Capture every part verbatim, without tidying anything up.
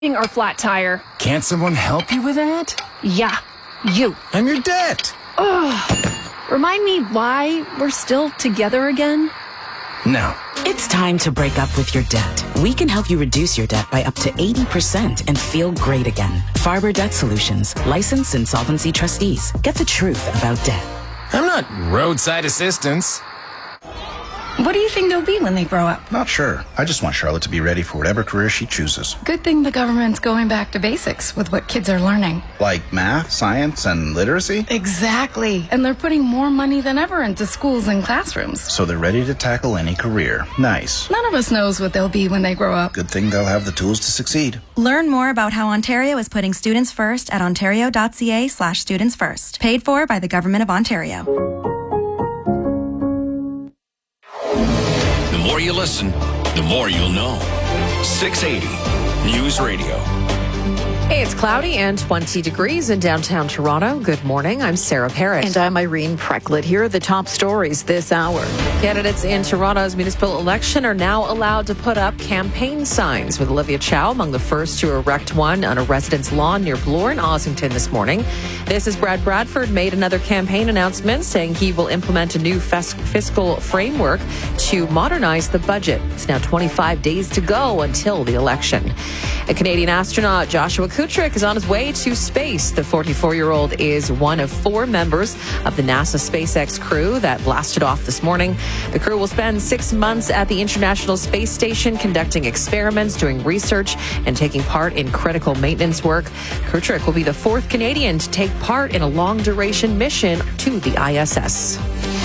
or flat tire. Can't someone help you with that? Yeah, you. I'm your debt. Ugh. Remind me why we're still together again? No. It's time to break up with your debt. We can help you reduce your debt by up to eighty percent and feel great again. Farber Debt Solutions, licensed insolvency trustees. Get the truth about debt. I'm not roadside assistance. What do you think they'll be when they grow up? Not sure. I just want Charlotte to be ready for whatever career she chooses. Good thing the government's going back to basics with what kids are learning. Like math, science, and literacy? Exactly. And they're putting more money than ever into schools and classrooms. So they're ready to tackle any career. Nice. None of us knows what they'll be when they grow up. Good thing they'll have the tools to succeed. Learn more about how Ontario is putting students first at ontario.ca slash students first. Paid for by the Government of Ontario. The more you listen, the more you'll know. six eighty News Radio. Hey, it's cloudy and twenty degrees in downtown Toronto. Good morning. I'm Sarah Parrott. And I'm Irene Precklett. Here are the top stories this hour. Candidates in Toronto's municipal election are now allowed to put up campaign signs, with Olivia Chow among the first to erect one on a residence lawn near Bloor in Ossington this morning. This is Brad Bradford made another campaign announcement saying he will implement a new fis- fiscal framework to modernize the budget. It's now twenty-five days to go until the election. A Canadian astronaut, Joshua Kutrick, is on his way to space. The forty-four-year-old is one of four members of the NASA SpaceX crew that blasted off this morning. The crew will spend six months at the International Space Station conducting experiments, doing research, and taking part in critical maintenance work. Kutrick will be the fourth Canadian to take part in a long-duration mission to the I S S.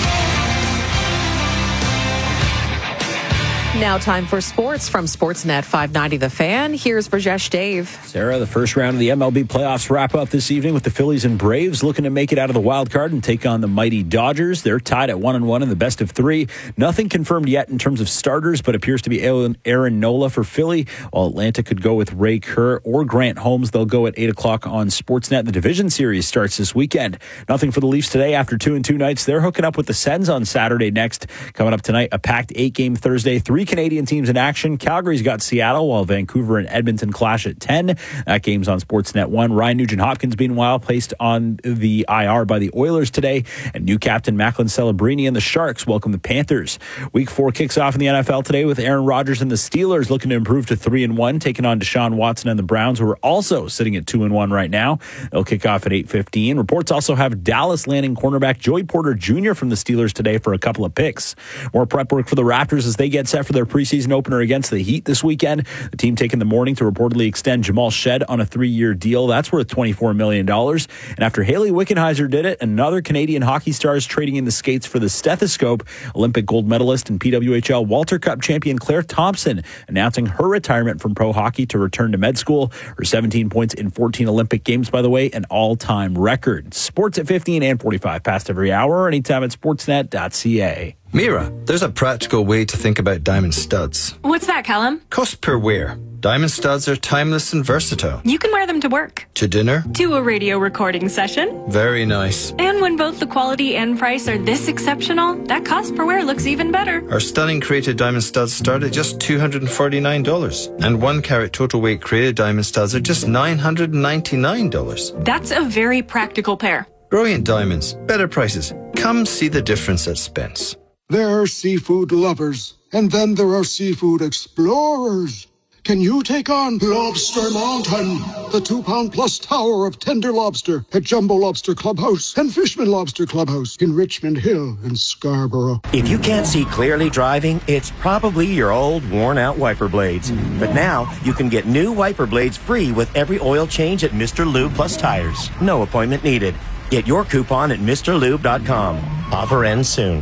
Now time for sports from Sportsnet five ninety The Fan. Here's Brajesh Dave. Sarah, the first round of the M L B playoffs wrap up this evening with the Phillies and Braves looking to make it out of the wild card and take on the mighty Dodgers. They're tied at one and one in the best of three. Nothing confirmed yet in terms of starters, but appears to be Aaron Nola for Philly, while Atlanta could go with Ray Kerr or Grant Holmes. They'll go at eight o'clock on Sportsnet. The division series starts this weekend. Nothing for the Leafs today after two and two nights. They're hooking up with the Sens on Saturday next. Coming up tonight, a packed eight-game Thursday. Three Canadian teams in action. Calgary's got Seattle, while Vancouver and Edmonton clash at ten. That game's on Sportsnet one. Ryan Nugent-Hopkins, meanwhile, placed on the I R by the Oilers today. And new captain Macklin Celebrini and the Sharks welcome the Panthers. Week four kicks off in the N F L today with Aaron Rodgers and the Steelers looking to improve to three and one, taking on Deshaun Watson and the Browns, who are also sitting at two and one right now. They'll kick off at eight fifteen. Reports also have Dallas landing cornerback Joey Porter Junior from the Steelers today for a couple of picks. More prep work for the Raptors as they get set for their preseason opener against the Heat this weekend. The team taking the morning to reportedly extend Jamal Shedd on a three-year deal. That's worth twenty-four million dollars. And after Haley Wickenheiser did it, another Canadian hockey star is trading in the skates for the stethoscope. Olympic gold medalist and P W H L Walter Cup champion Claire Thompson announcing her retirement from pro hockey to return to med school. Her seventeen points in fourteen Olympic games, by the way, an all-time record. Sports at fifteen and forty-five past every hour, anytime at sportsnet dot c a. Mira, there's a practical way to think about diamond studs. What's that, Callum? Cost per wear. Diamond studs are timeless and versatile. You can wear them to work. To dinner. To a radio recording session. Very nice. And when both the quality and price are this exceptional, that cost per wear looks even better. Our stunning created diamond studs start at just two hundred forty-nine dollars. And one carat total weight created diamond studs are just nine hundred ninety-nine dollars. That's a very practical pair. Brilliant diamonds. Better prices. Come see the difference at Spence. There are seafood lovers, and then there are seafood explorers. Can you take on Lobster Mountain, the two-pound plus tower of tender lobster at Jumbo Lobster Clubhouse and Fishman Lobster Clubhouse in Richmond Hill and Scarborough? If you can't see clearly driving, it's probably your old, worn-out wiper blades. But now, you can get new wiper blades free with every oil change at Mister Lube Plus Tires. No appointment needed. Get your coupon at Mr Lube dot com. Offer ends soon.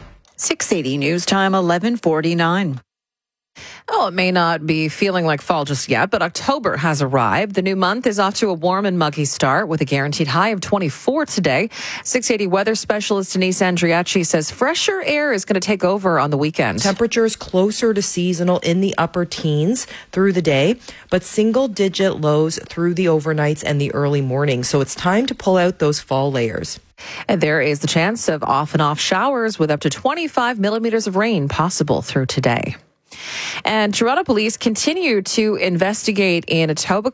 six eighty News Time, eleven forty-nine. Oh, it may not be feeling like fall just yet, but October has arrived. The new month is off to a warm and muggy start with a guaranteed high of twenty-four today. six eighty weather specialist Denise Andriacci says fresher air is going to take over on the weekend. Temperatures closer to seasonal in the upper teens through the day, but single-digit lows through the overnights and the early morning. So it's time to pull out those fall layers. And there is the chance of off and off showers with up to twenty-five millimeters of rain possible through today. And Toronto police continue to investigate in Etobicoke